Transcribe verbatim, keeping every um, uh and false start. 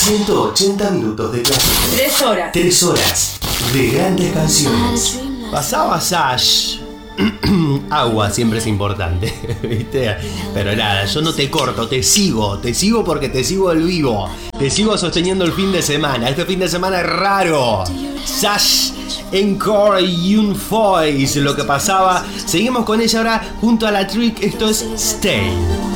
ciento ochenta minutos de clásicos. Tres horas. Tres horas de grandes canciones. Pasaba Sash. Agua siempre es importante, ¿viste? Pero nada, yo no te corto, te sigo, te sigo porque te sigo el vivo, te sigo sosteniendo el fin de semana. Este fin de semana es raro. Sash, Encore y Un Voice, lo que pasaba. Seguimos con ella ahora junto a la Trick. Esto es Stay.